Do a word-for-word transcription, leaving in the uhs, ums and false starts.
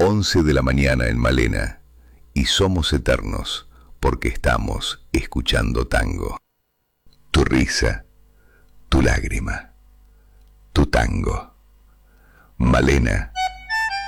once de la mañana en Malena, y somos eternos porque estamos escuchando tango. Tu risa, tu lágrima, tu tango. Malena